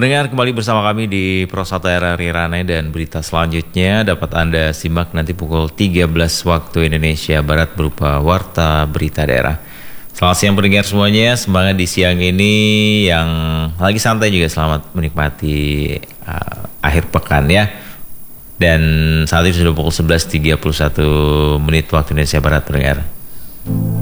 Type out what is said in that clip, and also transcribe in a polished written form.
Pendengar, kembali bersama kami di Pro 1 RRI Rane, dan berita selanjutnya dapat Anda simak nanti pukul 13 waktu Indonesia Barat berupa Warta Berita Daerah. Selamat siang pendengar semuanya, semangat di siang ini, yang lagi santai juga selamat menikmati akhir pekan ya. Dan saat ini sudah pukul 11.31 waktu Indonesia Barat pendengar.